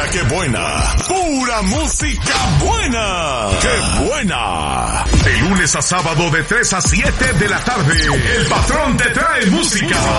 que buena! ¡Pura música buena! ¡Qué buena! De lunes a sábado de 3 a 7 de la tarde, El Patrón te trae música.